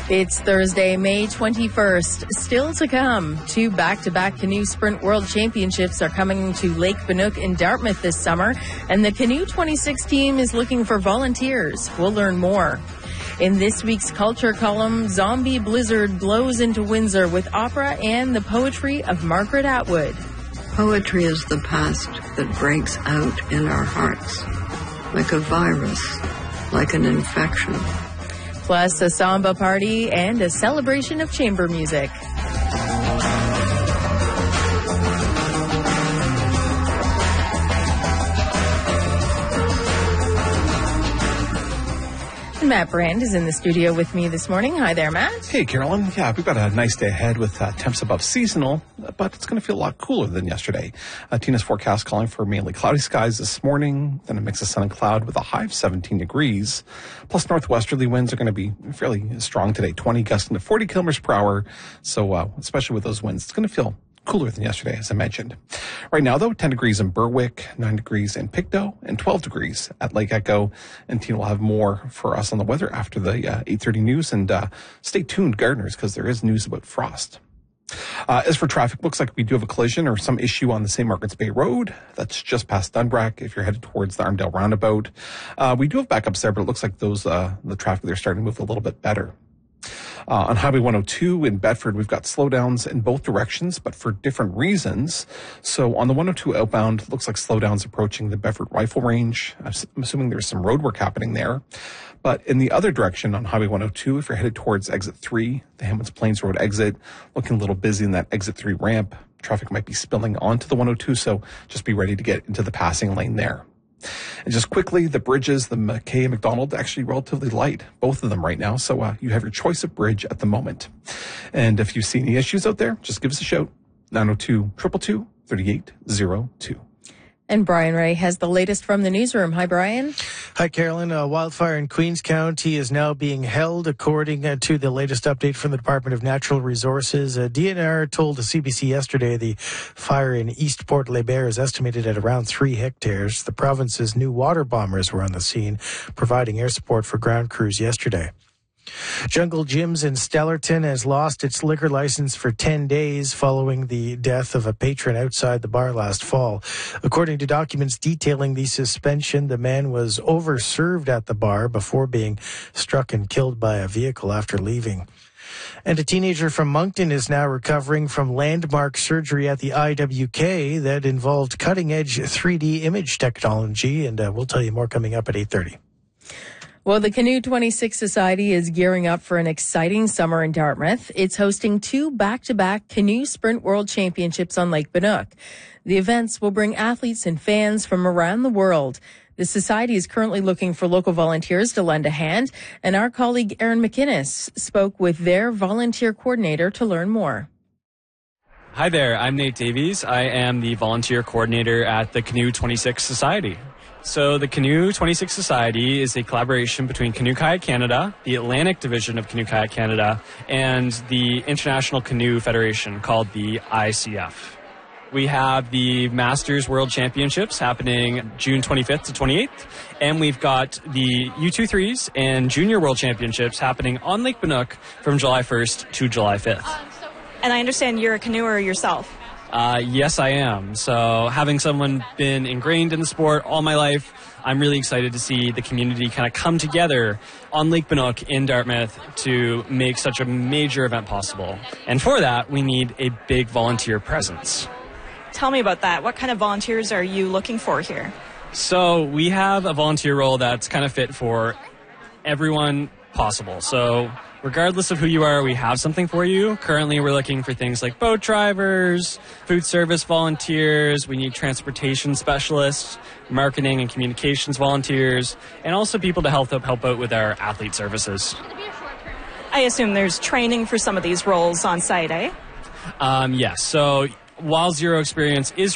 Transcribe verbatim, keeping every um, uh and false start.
It's Thursday, May twenty-first. Still to come, two back-to-back Canoe Sprint World Championships are coming to Lake Banook in Dartmouth this summer, and the Canoe twenty-six team is looking for volunteers. We'll learn more. In this week's Culture column, Zombie Blizzard blows into Windsor with opera and the poetry of Margaret Atwood. Poetry is the past that breaks out in our hearts, like a virus, like an infection. Plus a samba party and a celebration of chamber music. Matt Brand is in the studio with me this morning. Hi there, Matt. Hey, Carolyn. Yeah, we've got a nice day ahead with uh, temps above seasonal, but it's going to feel a lot cooler than yesterday. Uh, Tina's forecast calling for mainly cloudy skies this morning, then a mix of sun and cloud with a high of seventeen degrees. Plus, northwesterly winds are going to be fairly strong today, twenty gusting to forty kilometers per hour. So, uh, especially with those winds, it's going to feel cooler than yesterday, as I mentioned. Right now, though, ten degrees in Berwick, nine degrees in Pictou, and twelve degrees at Lake Echo. And Tina will have more for us on the weather after the uh, eight thirty news. And uh, stay tuned, gardeners, because there is news about frost. Uh, as for traffic, looks like we do have a collision or some issue on the Saint Margaret's Bay Road. That's just past Dunbrack if you're headed towards the Armdale Roundabout. Uh, we do have backups there, but it looks like those uh, the traffic there starting to move a little bit better. Uh, on Highway one oh two in Bedford, we've got slowdowns in both directions, but for different reasons. So on the one oh two outbound, it looks like slowdowns approaching the Bedford Rifle Range. I'm assuming there's some road work happening there. But in the other direction on Highway one oh two, if you're headed towards exit three, the Hammonds Plains Road exit, looking a little busy in that exit three ramp. Traffic might be spilling onto the one oh two, so just be ready to get into the passing lane there. And just quickly, the bridges, the McKay and McDonald, actually relatively light, both of them right now. So uh, you have your choice of bridge at the moment. And if you see any issues out there, just give us a shout. nine oh two, two two two, three eight zero two. And Brian Ray has the latest from the newsroom. Hi, Brian. Hi, Carolyn. A wildfire in Queens County is now being held according uh, to the latest update from the Department of Natural Resources. Uh, D N R told the C B C yesterday the fire in East Port Les Bears is estimated at around three hectares. The province's new water bombers were on the scene, providing air support for ground crews yesterday. Jungle Gyms in Stellarton has lost its liquor license for ten days following the death of a patron outside the bar last fall. According to documents detailing the suspension, the man was overserved at the bar before being struck and killed by a vehicle after leaving. And a teenager from Moncton is now recovering from landmark surgery at the I W K that involved cutting-edge three D image technology, and uh, we'll tell you more coming up at eight thirty. Well, the Canoe twenty-six Society is gearing up for an exciting summer in Dartmouth. It's hosting two back-to-back Canoe Sprint World Championships on Lake Banook. The events will bring athletes and fans from around the world. The Society is currently looking for local volunteers to lend a hand, and our colleague Aaron McInnes spoke with their volunteer coordinator to learn more. Hi there, I'm Nate Davies. I am the volunteer coordinator at the Canoe twenty-six Society. So the Canoe twenty-six Society is a collaboration between Canoe Kayak Canada, the Atlantic division of Canoe Kayak Canada, and the International Canoe Federation called the I C F. We have the Masters World Championships happening June twenty-fifth to twenty-eighth, and we've got the U twenty-threes and Junior World Championships happening on Lake Banook from July first to July fifth. And I understand you're a canoer yourself. Uh, yes, I am. So having someone been ingrained in the sport all my life, I'm really excited to see the community kind of come together on Lake Banook in Dartmouth to make such a major event possible. And for that, we need a big volunteer presence. Tell me about that. What kind of volunteers are you looking for here? So we have a volunteer role that's kind of fit for everyone possible. So regardless of who you are, we have something for you. Currently, we're looking for things like boat drivers, food service volunteers, we need transportation specialists, marketing and communications volunteers, and also people to help help out with our athlete services. I assume there's training for some of these roles on site, eh? Um, yes. So while Zero Experience is